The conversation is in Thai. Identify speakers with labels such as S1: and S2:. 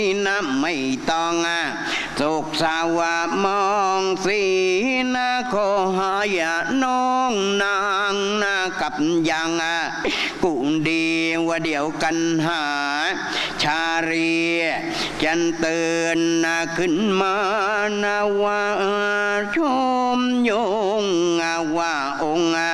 S1: นะไม่ต้องสุขสาวมองสีนะขอหายน้องนางนะกับยังกุดีว่าเดี๋ยวกันหาชารีจันเตือนขึ้นมาว่าชมยงว่าองค์